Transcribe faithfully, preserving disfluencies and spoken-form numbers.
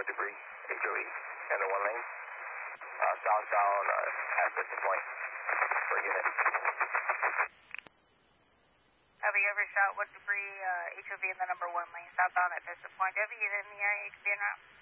with debris, H O E. And the one lane, uh, southbound uh, at Piston Point for unit. Have you ever shot with debris, uh, H O V in the number one lane, southbound at Piston Point? Do you have a unit in the area you can be en route?